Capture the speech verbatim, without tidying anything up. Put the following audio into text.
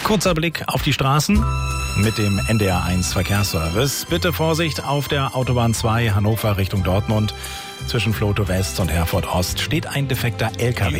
Kurzer Blick auf die Straßen mit dem N D R eins Verkehrsservice. Bitte Vorsicht auf der Autobahn zwei Hannover Richtung Dortmund. Zwischen Vlotho West und Herford Ost steht ein defekter L K W.